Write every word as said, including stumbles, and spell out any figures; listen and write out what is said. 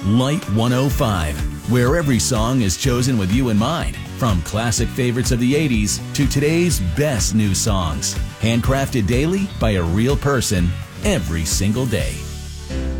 Light one oh five, where every song is chosen with you in mind. From classic favorites of the eighties to today's best new songs. Handcrafted daily by a real person every single day.